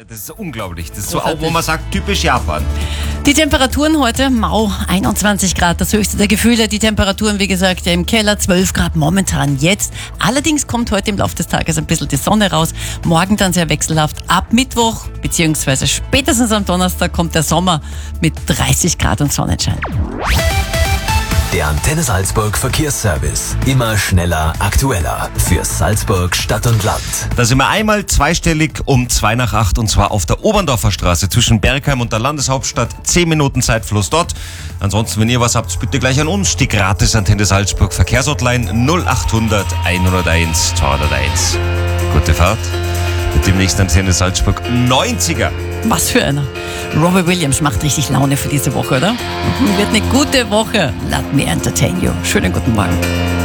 Das ist unglaublich. Das ist so auch, wo man sagt, typisch Japan. Die Temperaturen heute, mau, 21 Grad, das höchste der Gefühle. Die Temperaturen, wie gesagt, im Keller, 12 Grad momentan jetzt. Allerdings kommt heute im Laufe des Tages ein bisschen die Sonne raus. Morgen dann sehr wechselhaft. Ab Mittwoch, beziehungsweise spätestens am Donnerstag kommt der Sommer mit 30 Grad und Sonnenschein. Der Antenne Salzburg Verkehrsservice. Immer schneller, aktueller. Für Salzburg Stadt und Land. Da sind wir einmal zweistellig um 7:55 und zwar auf der Oberndorfer Straße zwischen Bergheim und der Landeshauptstadt. 10 Minuten Zeitfluss dort. Ansonsten, wenn ihr was habt, bitte gleich an uns. Die gratis Antenne Salzburg Verkehrshotline 0800 101 201. Gute Fahrt mit dem nächsten Antenne Salzburg 90er. Was für einer. Robbie Williams macht richtig Laune für diese Woche, oder? Wird eine gute Woche. Let me entertain you. Schönen guten Morgen.